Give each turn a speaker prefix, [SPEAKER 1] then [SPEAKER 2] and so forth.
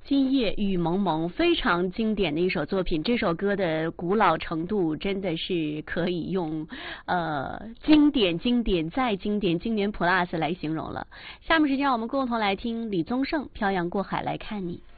[SPEAKER 1] 今夜雨蒙蒙，非常经典的一首作品。这首歌的古老程度真的是可以用经典再经典Plus 来形容了。下面时间我们共同来听李宗盛《漂洋过海来看你》。